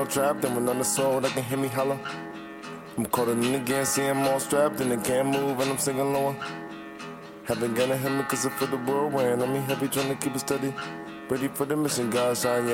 Trapped and with on the soul that can hear me holler. I'm colder than again, see I'm all strapped and I can't move and I'm singing lower. Haven't gonna hear me cause I feel the whirlwind. I'm happy trying to keep it steady. Ready for the mission, God shine, yeah.